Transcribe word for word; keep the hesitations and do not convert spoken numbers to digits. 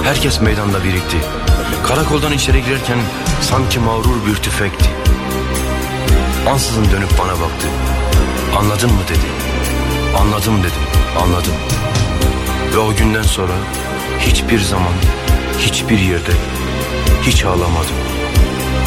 Herkes meydanda birikti. Karakoldan içeri girerken sanki mağrur bir tüfekti. Ansızın dönüp bana baktı. Anladın mı dedi. Anladım dedim, anladım. Ve o günden sonra hiçbir zaman, hiçbir yerde hiç ağlamadım.